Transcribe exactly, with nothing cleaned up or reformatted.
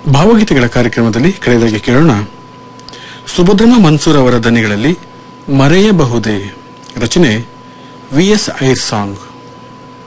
ಭಾವಗೀತೆಗಳ ಕಾರ್ಯಕ್ರಮದಲ್ಲಿ ಕಳೆದಾಗಿ ಕೇಳೋಣ. ಸುಭದ್ರಮ್ಮ ಮನ್ಸೂರ್ ಅವರ ದನಿಗಳಲ್ಲಿ ಮರೆಯಬಹುದೇ, ರಚನೆ ವಿ ಎಸ್ ಐರ್ ಸಾಂಗ್.